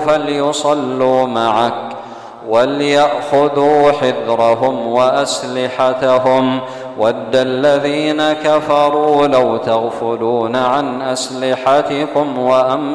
فليصلوا معك وليأخذوا حذرهم وأسلحتهم ود الذين كفروا لو تغفلون عن أسلحتكم